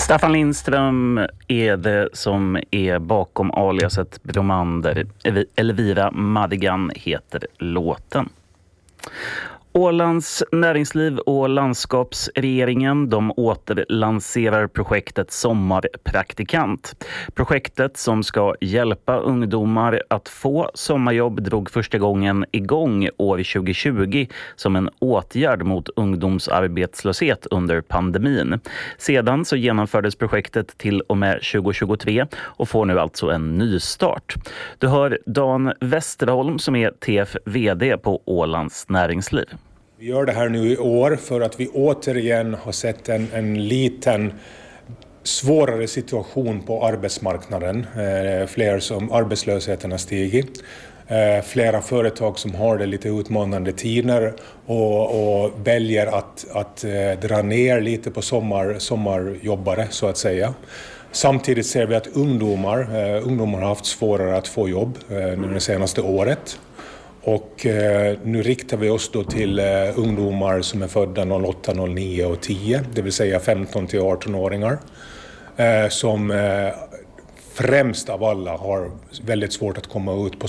Staffan Lindström är det som är bakom aliaset Bromander. Elvira Madigan heter låten. Ålands näringsliv och landskapsregeringen de återlanserar projektet Sommarpraktikant. Projektet som ska hjälpa ungdomar att få sommarjobb drog första gången igång år 2020 som en åtgärd mot ungdomsarbetslöshet under pandemin. Sedan så genomfördes projektet till och med 2023 och får nu alltså en nystart. Du hör Dan Westerholm som är TF-vd på Ålands näringsliv. Vi gör det här nu i år för att vi återigen har sett en liten svårare situation på arbetsmarknaden. Fler som arbetslösheten har stigit. Flera företag som har det lite utmanande tider och väljer att dra ner lite på sommarjobbare så att säga. Samtidigt ser vi att ungdomar har haft svårare att få jobb nu det senaste året. Och nu riktar vi oss då till ungdomar som är födda 08, 09 och 10, det vill säga 15 till 18-åringar. Som främst av alla har väldigt svårt att komma ut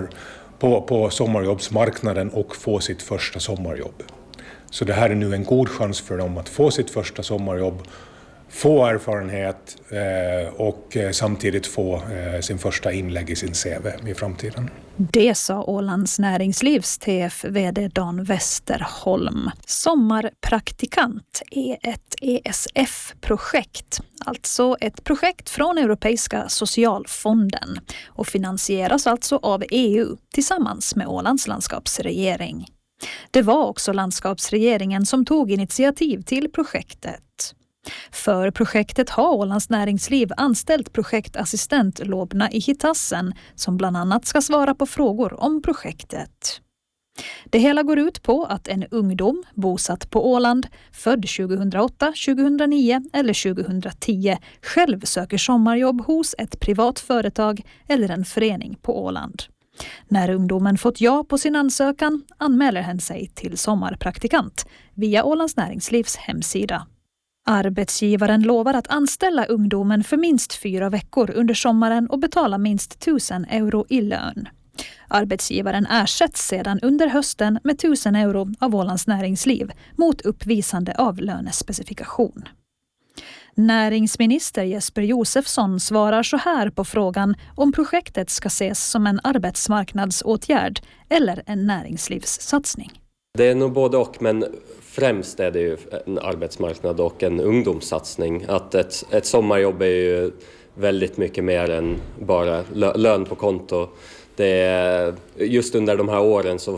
på sommarjobbsmarknaden och få sitt första sommarjobb. Så det här är nu en god chans för dem att få sitt första sommarjobb, få erfarenhet och samtidigt få sin första inlägg i sin CV i framtiden. Det sa Ålands näringslivs TF-vd Dan Westerholm. Sommarpraktikant är ett ESF-projekt, alltså ett projekt från Europeiska socialfonden och finansieras alltså av EU tillsammans med Ålands landskapsregering. Det var också landskapsregeringen som tog initiativ till projektet. För projektet har Ålands näringsliv anställt projektassistent Lobna Ihitassen som bland annat ska svara på frågor om projektet. Det hela går ut på att en ungdom bosatt på Åland, född 2008, 2009 eller 2010 själv söker sommarjobb hos ett privat företag eller en förening på Åland. När ungdomen fått ja på sin ansökan anmäler hen sig till sommarpraktikant via Ålands näringslivs hemsida. Arbetsgivaren lovar att anställa ungdomen för minst 4 veckor under sommaren och betala minst 1000 euro i lön. Arbetsgivaren ersätts sedan under hösten med 1000 euro av Ålands näringsliv mot uppvisande av lönespecifikation. Näringsminister Jesper Josefsson svarar så här på frågan om projektet ska ses som en arbetsmarknadsåtgärd eller en näringslivssatsning. Det är nog både och, men främst är det ju en arbetsmarknad och en ungdomssatsning. Att ett sommarjobb är ju väldigt mycket mer än bara lön på konto. Det är, just under de här åren så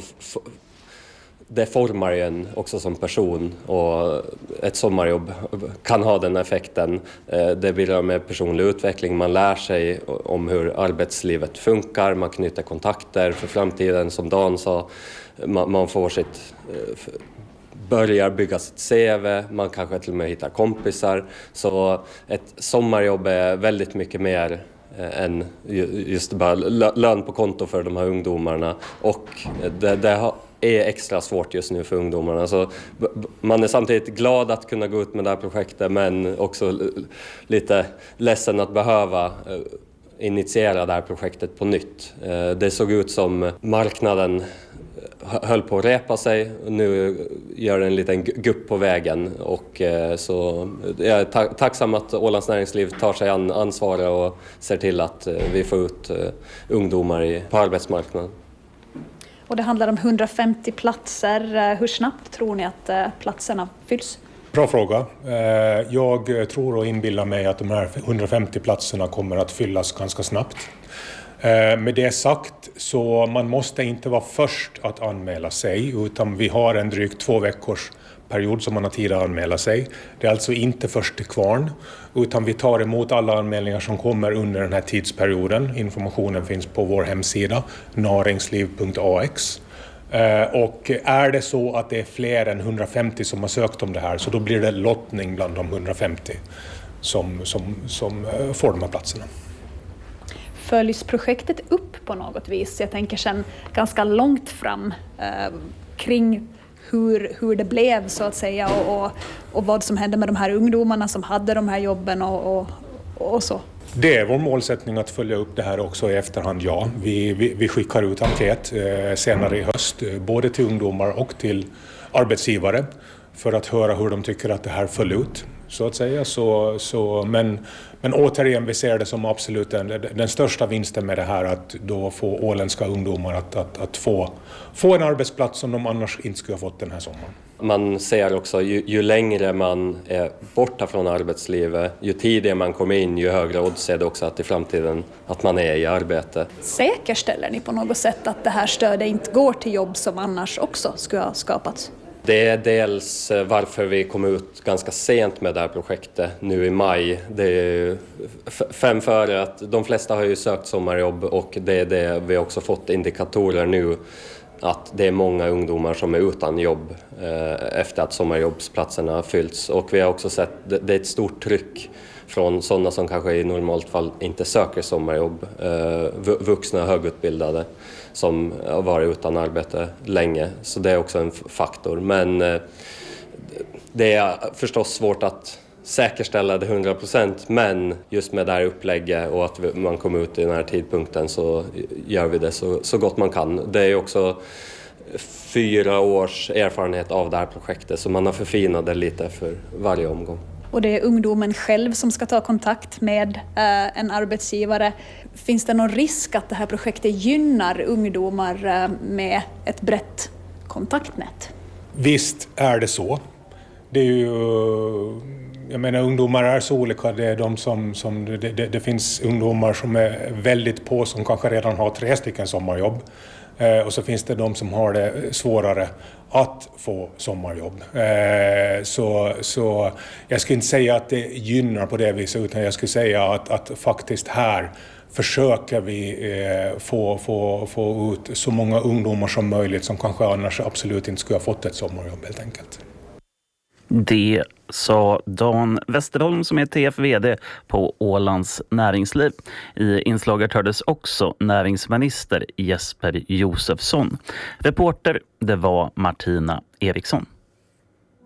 det formar ju en också som person, och ett sommarjobb kan ha den effekten. Det bidrar med personlig utveckling, man lär sig om hur arbetslivet funkar, man knyter kontakter för framtiden som Dan sa. Man får börjar bygga sitt CV, man kanske till och med hittar kompisar. Så ett sommarjobb är väldigt mycket mer än just bara lön på konto för de här ungdomarna. Och det är extra svårt just nu för ungdomarna. Så man är samtidigt glad att kunna gå ut med det här projektet, men också lite ledsen att behöva initiera det här projektet på nytt. Det såg ut som marknaden höll på att repa sig, och nu gör det en liten gupp på vägen, och så jag är tacksam att Ålands näringsliv tar sig an ansvaret och ser till att vi får ut ungdomar på arbetsmarknaden. Och det handlar om 150 platser. Hur snabbt tror ni att platserna fylls? Bra fråga. Jag tror och inbillar mig att de här 150 platserna kommer att fyllas ganska snabbt. Med det sagt så man måste inte vara först att anmäla sig, utan vi har en drygt 2 veckors period som man har tid att anmäla sig. Det är alltså inte först till kvarn, utan vi tar emot alla anmälningar som kommer under den här tidsperioden. Informationen finns på vår hemsida naringsliv.ax. Och är det så att det är fler än 150 som har sökt om det här, så då blir det lottning bland de 150 som får de här platserna. Följs projektet upp på något vis? Jag tänker sen ganska långt fram kring hur det blev så att säga och vad som hände med de här ungdomarna som hade de här jobben och så. Det är vår målsättning att följa upp det här också i efterhand, ja. Vi skickar ut enkät senare i höst, både till ungdomar och till arbetsgivare för att höra hur de tycker att det här föll ut, så att säga. Men återigen, vi ser det som absolut den största vinsten med det här, att då få åländska ungdomar att få en arbetsplats som de annars inte skulle ha fått den här sommaren. Man ser också ju längre man är borta från arbetslivet, ju tidigare man kommer in, ju högre odds är det också att i framtiden att man är i arbete. Säkerställer ni på något sätt att det här stödet inte går till jobb som annars också skulle ha skapats? Det är dels varför vi kom ut ganska sent med det här projektet nu i maj. Det är 5 före att de flesta har ju sökt sommarjobb, och det är det vi har också fått indikatorer nu att det är många ungdomar som är utan jobb efter att sommarjobbsplatserna har fyllts. Och vi har också sett det är ett stort tryck från sådana som kanske i normalt fall inte söker sommarjobb, vuxna högutbildade som har varit utan arbete länge. Så det är också en faktor. Men det är förstås svårt att säkerställa det 100%, men just med det här upplägget och att man kommer ut i den här tidpunkten så gör vi det så gott man kan. Det är också 4 års erfarenhet av det här projektet, så man har förfinat det lite för varje omgång. Och det är ungdomen själv som ska ta kontakt med en arbetsgivare. Finns det någon risk att det här projektet gynnar ungdomar med ett brett kontaktnät? Visst är det så. Det är ju, jag menar, ungdomar är så olika. Det är det finns ungdomar som är väldigt på, som kanske redan har 3 stycken sommarjobb. Och så finns det de som har det svårare att få sommarjobb. Så jag skulle inte säga att det gynnar på det viset, utan jag skulle säga att faktiskt här försöker vi få ut så många ungdomar som möjligt som kanske annars absolut inte skulle ha fått ett sommarjobb helt enkelt. Det sa Dan Westerholm som är TF-vd på Ålands näringsliv. I inslaget hördes också näringsminister Jesper Josefsson. Reporter, det var Martina Eriksson.